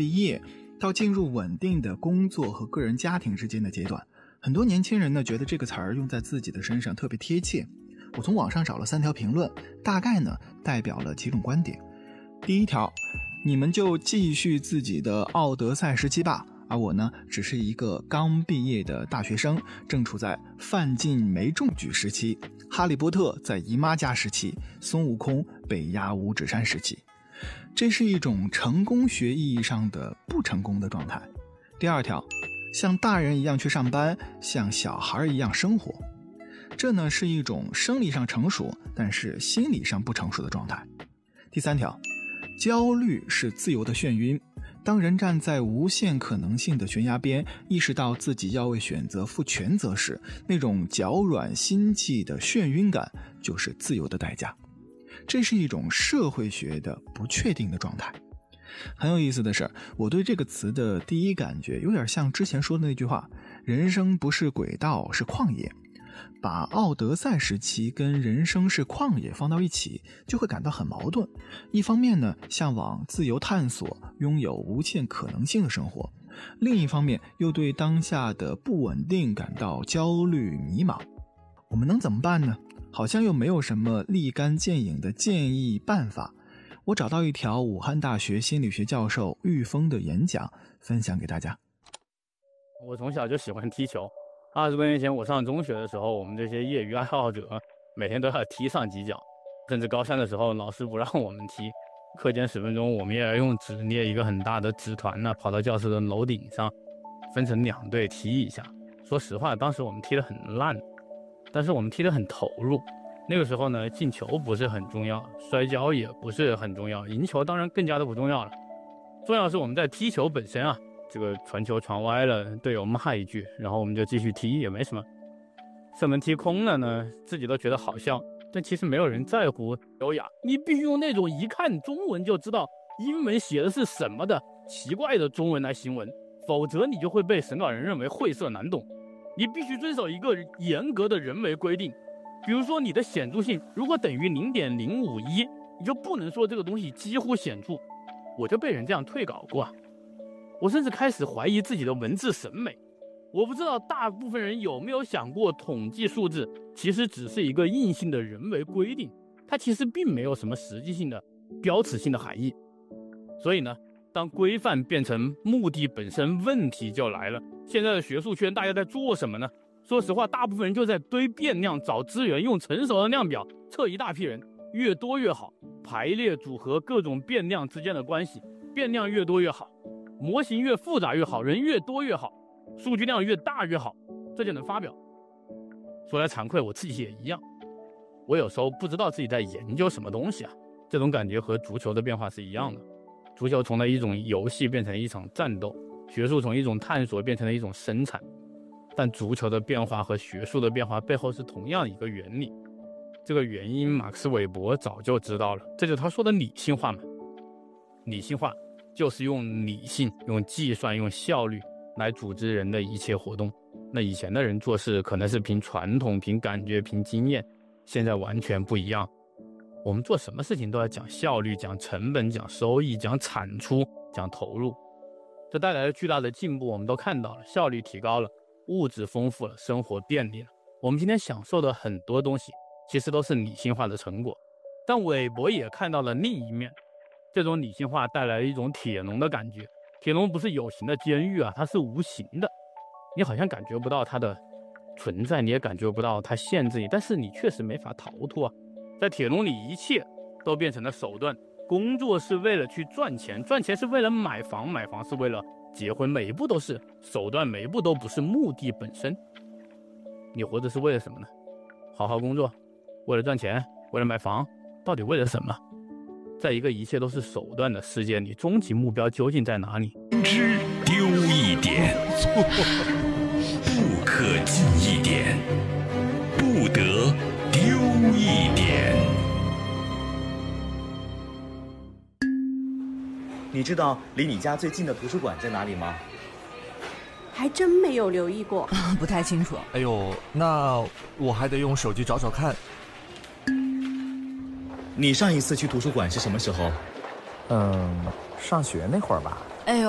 毕业，到进入稳定的工作和个人家庭之间的阶段。很多年轻人呢觉得这个词儿用在自己的身上特别贴切。我从网上找了3条评论，大概呢代表了几种观点。第一条，你们就继续自己的奥德赛时期吧，而我呢只是一个刚毕业的大学生，正处在范进没中举时期，哈利波特在姨妈家时期，孙悟空被压五指山时期。这是一种成功学意义上的不成功的状态。第二条，像大人一样去上班，像小孩一样生活，这呢是一种生理上成熟但是心理上不成熟的状态。第三条，焦虑是自由的眩晕，当人站在无限可能性的悬崖边，意识到自己要为选择负全责时，那种脚软心悸的眩晕感就是自由的代价。这是一种社会学的不确定的状态。很有意思的是，我对这个词的第一感觉有点像之前说的那句话，人生不是轨道是旷野。把奥德赛时期跟人生是旷野放到一起，就会感到很矛盾。一方面呢，向往自由探索，拥有无限可能性的生活；另一方面又对当下的不稳定感到焦虑迷茫。我们能怎么办呢？好像又没有什么立竿见影的建议办法。我找到一条武汉大学心理学教授玉峰的演讲，分享给大家。 我从小就喜欢踢球，20多年前我上中学的时候，我们这些业余爱好者每天都要踢上几脚，甚至高3的时候老师不让我们踢，课间10分钟我们也要用纸捏一个很大的纸团呢，跑到教室的楼顶上，分成2队踢一下。说实话，当时我们踢得很烂，但是我们踢得很投入。那个时候呢，进球不是很重要，摔跤也不是很重要，赢球当然更加的不重要了。重要的是我们在踢球本身啊，这个传球传歪了，队友骂一句，然后我们就继续踢，也没什么。射门踢空了呢，自己都觉得好笑，但其实没有人在乎优雅。你必须用那种一看中文就知道英文写的是什么的奇怪的中文来行文，否则你就会被审稿人认为晦涩难懂。你必须遵守一个严格的人为规定，比如说你的显著性如果等于0.051，你就不能说这个东西几乎显著。我就被人这样退稿过，我甚至开始怀疑自己的文字审美。我不知道大部分人有没有想过，统计数字其实只是一个硬性的人为规定，它其实并没有什么实际性的标尺性的含义。所以呢，当规范变成目的本身，问题就来了。现在的学术圈大家在做什么呢？说实话，大部分人就在堆变量，找资源，用成熟的量表测一大批人，越多越好，排列组合各种变量之间的关系，变量越多越好，模型越复杂越好，人越多越好，数据量越大越好，这就能发表。说来惭愧，我自己也一样，我有时候不知道自己在研究什么东西啊。这种感觉和足球的变化是一样的，足球从了一种游戏变成一场战斗，学术从一种探索变成了一种生产。但足球的变化和学术的变化背后是同样一个原理，这个原因马克思韦伯早就知道了，这就是他说的理性化嘛。理性化就是用理性、用计算、用效率来组织人的一切活动。那以前的人做事可能是凭传统、凭感觉、凭经验，现在完全不一样。我们做什么事情都要讲效率、讲成本、讲收益、讲产出、讲投入，这带来了巨大的进步，我们都看到了，效率提高了，物质丰富了，生活便利了。我们今天享受的很多东西其实都是理性化的成果。但韦伯也看到了另一面，这种理性化带来一种铁笼的感觉。铁笼不是有形的监狱啊，它是无形的，你好像感觉不到它的存在，你也感觉不到它限制你，但是你确实没法逃脱啊。在铁笼里一切都变成了手段，工作是为了去赚钱，赚钱是为了买房，买房是为了结婚，每一步都是手段，每一步都不是目的本身。你活着是为了什么呢？好好工作，为了赚钱，为了买房，到底为了什么？在一个一切都是手段的世界里，终极目标究竟在哪里？ 之丢一点，不可进一点，不得丢一点。 你知道离你家最近的图书馆在哪里吗？ 还真没有留意过， 不太清楚。 哎呦，那我还得用手机找找看。 你上一次去图书馆是什么时候？ 上学那会儿吧。